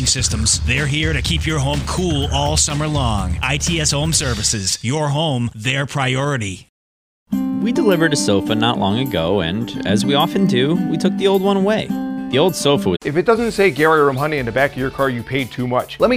heating systems. They're here to keep your home cool all summer long. ITS Home Services. Your home, their priority. We delivered a sofa not long ago, and as we often do, we took the old one away. The old sofa. If it doesn't say Gary Room Honey in the back of your car, you paid too much. Let me